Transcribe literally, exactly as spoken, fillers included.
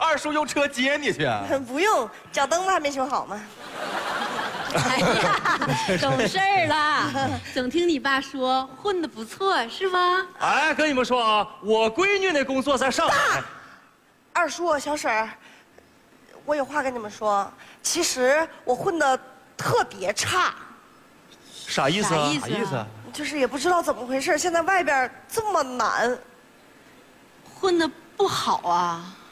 二叔用车接你去。 不用，脚蹬子还没修好吗？ 哎呀，懂事儿了。总听你爸说混得不错，是吗？ 哎，跟你们说啊，我闺女那工作在上海。 二叔、小婶儿，我有话跟你们说。其实我混得特别差， 啥意思啊？ 啥意思啊啥意思？ 就是也不知道怎么回事，现在外边这么难。 混得不好啊？